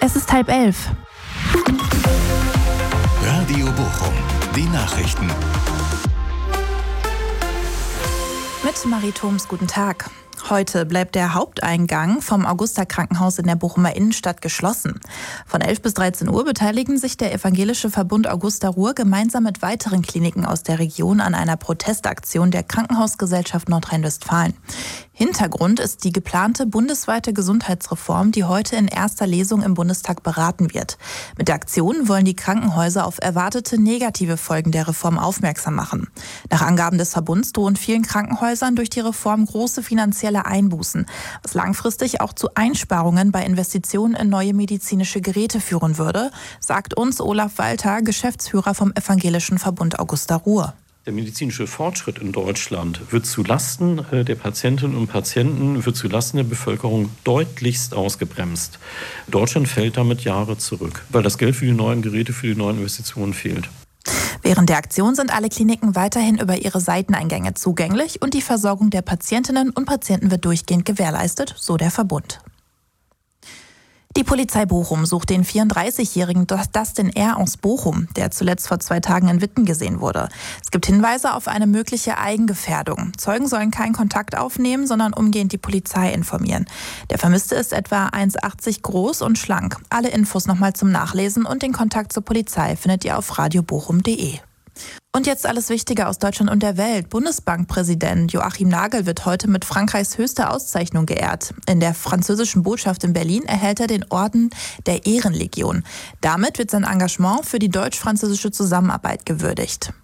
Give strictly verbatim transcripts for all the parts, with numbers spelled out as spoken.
Es ist halb elf. Radio Bochum, die Nachrichten. Mit Marie Thoms, guten Tag. Heute bleibt der Haupteingang vom Augusta-Krankenhaus in der Bochumer Innenstadt geschlossen. Von elf bis dreizehn Uhr beteiligen sich der Evangelische Verbund Augusta Ruhr gemeinsam mit weiteren Kliniken aus der Region an einer Protestaktion der Krankenhausgesellschaft Nordrhein-Westfalen. Hintergrund ist die geplante bundesweite Gesundheitsreform, die heute in erster Lesung im Bundestag beraten wird. Mit der Aktion wollen die Krankenhäuser auf erwartete negative Folgen der Reform aufmerksam machen. Nach Angaben des Verbunds drohen vielen Krankenhäusern durch die Reform große finanzielle Einbußen, was langfristig auch zu Einsparungen bei Investitionen in neue medizinische Geräte führen würde, sagt uns Olaf Walter, Geschäftsführer vom Evangelischen Verbund Augusta Ruhr. Der medizinische Fortschritt in Deutschland wird zulasten der Patientinnen und Patienten, wird zulasten der Bevölkerung deutlichst ausgebremst. Deutschland fällt damit Jahre zurück, weil das Geld für die neuen Geräte, für die neuen Investitionen fehlt. Während der Aktion sind alle Kliniken weiterhin über ihre Seiteneingänge zugänglich und die Versorgung der Patientinnen und Patienten wird durchgehend gewährleistet, so der Verbund. Die Polizei Bochum sucht den vierunddreißigjährigen Dustin R. aus Bochum, der zuletzt vor zwei Tagen in Witten gesehen wurde. Es gibt Hinweise auf eine mögliche Eigengefährdung. Zeugen sollen keinen Kontakt aufnehmen, sondern umgehend die Polizei informieren. Der Vermisste ist etwa eins Komma achtzig groß und schlank. Alle Infos nochmal zum Nachlesen und den Kontakt zur Polizei findet ihr auf radio bochum punkt de. Und jetzt alles Wichtige aus Deutschland und der Welt. Bundesbankpräsident Joachim Nagel wird heute mit Frankreichs höchster Auszeichnung geehrt. In der französischen Botschaft in Berlin erhält er den Orden der Ehrenlegion. Damit wird sein Engagement für die deutsch-französische Zusammenarbeit gewürdigt.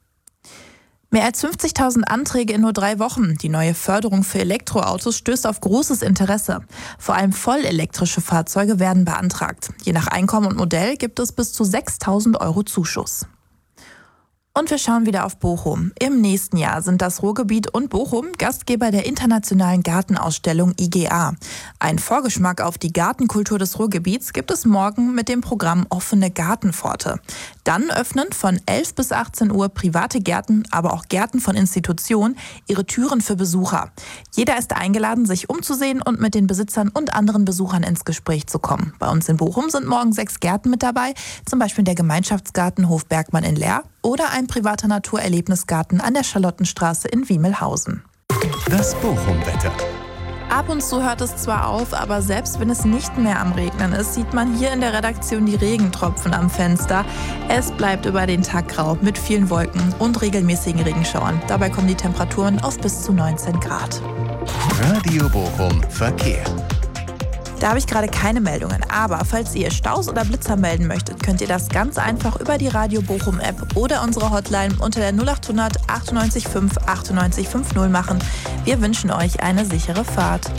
Mehr als fünfzigtausend Anträge in nur drei Wochen. Die neue Förderung für Elektroautos stößt auf großes Interesse. Vor allem vollelektrische Fahrzeuge werden beantragt. Je nach Einkommen und Modell gibt es bis zu sechstausend Euro Zuschuss. Und wir schauen wieder auf Bochum. Im nächsten Jahr sind das Ruhrgebiet und Bochum Gastgeber der internationalen Gartenausstellung I G A. Ein Vorgeschmack auf die Gartenkultur des Ruhrgebiets gibt es morgen mit dem Programm Offene Gartenpforte. Dann öffnen von elf bis achtzehn Uhr private Gärten, aber auch Gärten von Institutionen ihre Türen für Besucher. Jeder ist eingeladen, sich umzusehen und mit den Besitzern und anderen Besuchern ins Gespräch zu kommen. Bei uns in Bochum sind morgen sechs Gärten mit dabei, zum Beispiel der Gemeinschaftsgarten Hof Bergmann in Leer oder ein privater Naturerlebnisgarten an der Charlottenstraße in Wiemelhausen. Das Bochum-Wetter. Ab und zu hört es zwar auf, aber selbst wenn es nicht mehr am Regnen ist, sieht man hier in der Redaktion die Regentropfen am Fenster. Es bleibt über den Tag grau mit vielen Wolken und regelmäßigen Regenschauern. Dabei kommen die Temperaturen auf bis zu neunzehn Grad. Radio Bochum Verkehr. Da habe ich gerade keine Meldungen, aber falls ihr Staus oder Blitzer melden möchtet, könnt ihr das ganz einfach über die Radio Bochum App oder unsere Hotline unter der null achthundert achtundneunzig fünf achtundneunzig fünfzig machen. Wir wünschen euch eine sichere Fahrt.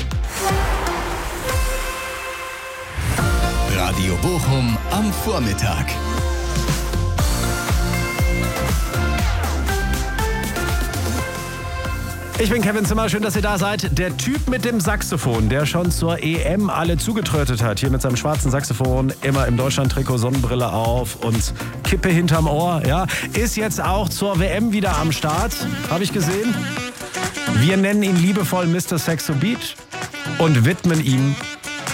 Radio Bochum am Vormittag. Ich bin Kevin Zimmer, schön, dass ihr da seid. Der Typ mit dem Saxophon, der schon zur E M alle zugetrötet hat, hier mit seinem schwarzen Saxophon, immer im Deutschland-Trikot, Sonnenbrille auf und Kippe hinterm Ohr, ja, ist jetzt auch zur W M wieder am Start, habe ich gesehen. Wir nennen ihn liebevoll Mister Saxo Beat und widmen ihm